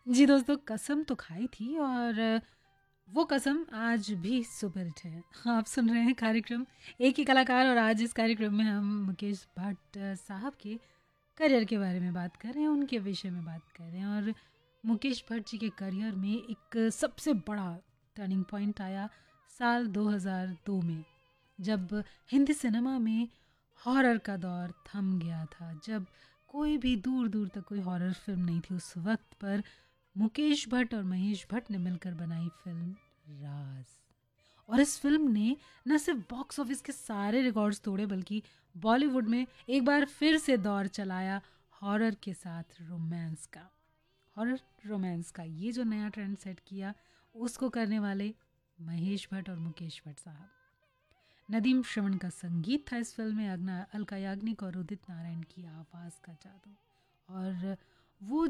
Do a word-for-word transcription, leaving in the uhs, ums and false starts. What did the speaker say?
जी दोस्तों, कसम तो खाई थी और वो कसम आज भी सुपर हिट है। आप सुन रहे हैं कार्यक्रम एक ही कलाकार और आज इस कार्यक्रम में हम मुकेश भट्ट साहब के करियर के बारे में बात कर रहे हैं, उनके विषय में बात कर रहे हैं। और मुकेश भट्ट जी के करियर में एक सबसे बड़ा टर्निंग पॉइंट आया साल दो हज़ार दो में, जब हिंदी सिनेमा में हॉरर का दौर थम गया था। जब कोई भी दूर दूर तक कोई हॉरर फिल्म नहीं थी उस वक्त पर, मुकेश भट्ट और महेश भट्ट ने मिलकर बनाई फिल्म राज। और इस फिल्म ने न सिर्फ बॉक्स ऑफिस के सारे रिकॉर्ड्स तोड़े, बल्कि बॉलीवुड में एक बार फिर से दौर चलाया हॉरर के साथ रोमांस का। हॉरर रोमांस का ये जो नया ट्रेंड सेट किया, उसको करने वाले महेश भट्ट और मुकेश भट्ट साहब। नदीम श्रवण का संगीत था इस फिल्म में, अग्ना अलका याग्निक और उदित नारायण की आवाज़ का जादू। और वो